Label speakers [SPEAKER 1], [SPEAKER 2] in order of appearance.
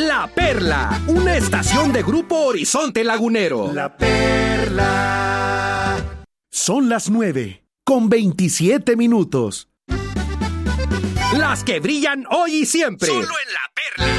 [SPEAKER 1] La Perla, una estación de Grupo Horizonte Lagunero.
[SPEAKER 2] La Perla.
[SPEAKER 3] Son las 9:27.
[SPEAKER 1] Las que brillan hoy y siempre.
[SPEAKER 4] Solo en La